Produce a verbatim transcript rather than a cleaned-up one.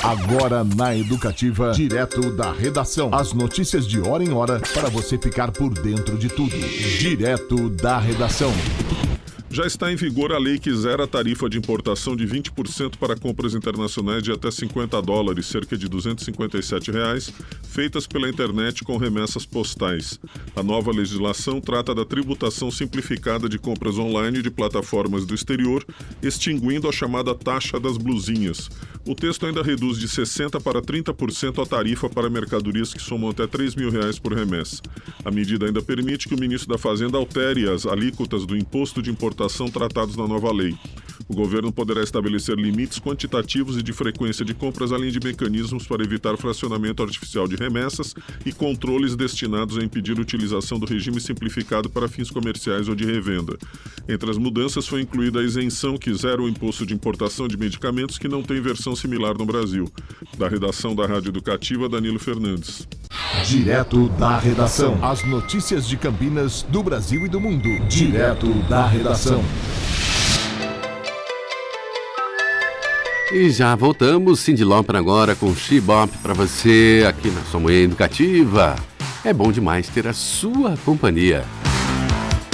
Agora na Educativa, direto da redação. As notícias de hora em hora para você ficar por dentro de tudo. Direto da redação. Já está em vigor a lei que zera a tarifa de importação de vinte por cento para compras internacionais de até cinquenta dólares, cerca de duzentos e cinquenta e sete reais, feitas pela internet com remessas postais. A nova legislação trata da tributação simplificada de compras online de plataformas do exterior, extinguindo a chamada taxa das blusinhas. O texto ainda reduz de sessenta por cento para trinta por cento a tarifa para mercadorias que somam até três mil reais por remessa. A medida ainda permite que o ministro da Fazenda altere as alíquotas do imposto de importação tratados na nova lei. O governo poderá estabelecer limites quantitativos e de frequência de compras, além de mecanismos para evitar fracionamento artificial de remessas e controles destinados a impedir a utilização do regime simplificado para fins comerciais ou de revenda. Entre as mudanças foi incluída a isenção que zera o imposto de importação de medicamentos que não tem versão similar no Brasil. Da redação da Rádio Educativa, Danilo Fernandes. Direto da redação. As notícias de Campinas, do Brasil e do mundo. Direto da redação. E já voltamos, Cyndi Lauper agora com She-Bop para você aqui na sua Manhã Educativa. É bom demais ter a sua companhia.